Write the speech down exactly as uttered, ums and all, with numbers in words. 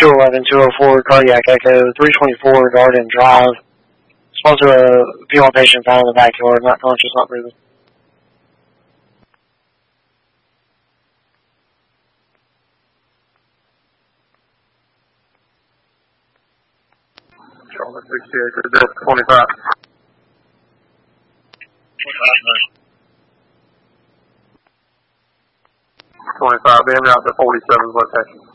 two eleven, two oh four, cardiac echo, three twenty-four, Garden Drive. Sponsor a P one patient found in the backyard, not conscious, not breathing. Charlotte sixty-eight, Delta twenty-five. twenty-five, being out to forty-seven's location.